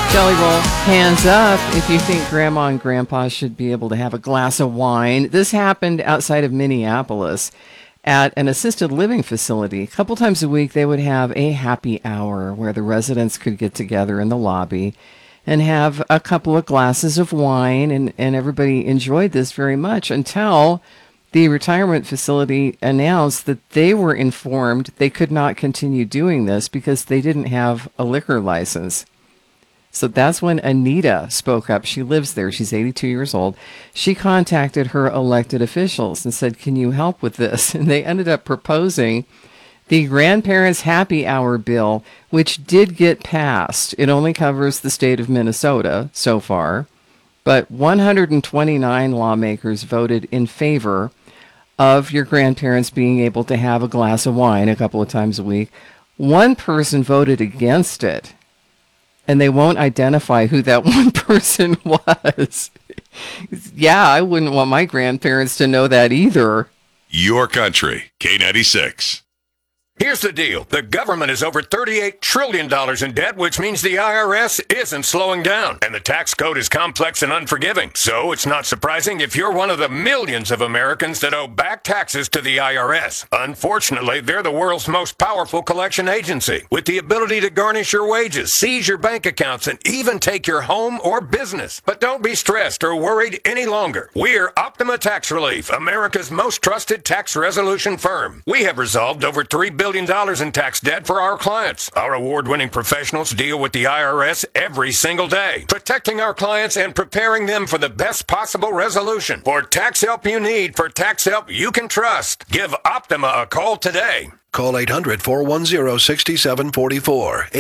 Jelly Roll, hands up if you think Grandma and Grandpa should be able to have a glass of wine. This happened outside of Minneapolis at an assisted living facility. A couple times a week, they would have a happy hour where the residents could get together in the lobby and have a couple of glasses of wine, and everybody enjoyed this very much until the retirement facility announced that they were informed they could not continue doing this because they didn't have a liquor license. So that's when Anita spoke up. She lives there. She's 82 years old. She contacted her elected officials and said, can you help with this? And they ended up proposing the Grandparents Happy Hour bill, which did get passed. It only covers the state of Minnesota so far, but 129 lawmakers voted in favor of your grandparents being able to have a glass of wine a couple of times a week. One person voted against it, and they won't identify who that one person was. Yeah, I wouldn't want my grandparents to know that either. Your country, K96. Here's the deal. The government is over $38 trillion in debt, which means the IRS isn't slowing down. And the tax code is complex and unforgiving. So it's not surprising if you're one of the millions of Americans that owe back taxes to the IRS. Unfortunately, they're the world's most powerful collection agency, with the ability to garnish your wages, seize your bank accounts, and even take your home or business. But don't be stressed or worried any longer. We're Optima Tax Relief, America's most trusted tax resolution firm. We have resolved over $3 billion in tax debt for our clients. Our award-winning professionals deal with the IRS every single day, protecting our clients and preparing them for the best possible resolution. For tax help you need, for tax help you can trust, give Optima a call today. Call 800-410-6744.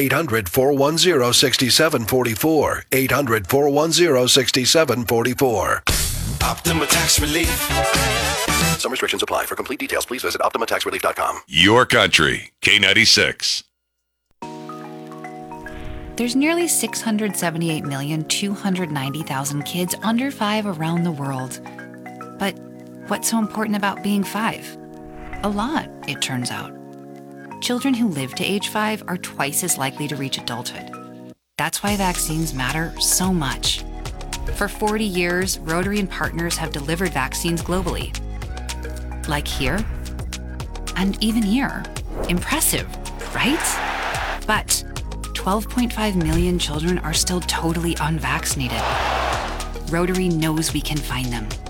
800-410-6744. 800-410-6744. Optima Tax Relief. Some restrictions apply. For complete details, please visit OptimaTaxRelief.com. Your country, K96. There's nearly 678,290,000 kids under 5 around the world. But what's so important about being 5? A lot, it turns out. Children who live to age 5 are twice as likely to reach adulthood. That's why vaccines matter so much. For 40 years, Rotary and partners have delivered vaccines globally. Like here, and even here. Impressive, right? But 12.5 million children are still totally unvaccinated. Rotary knows we can find them.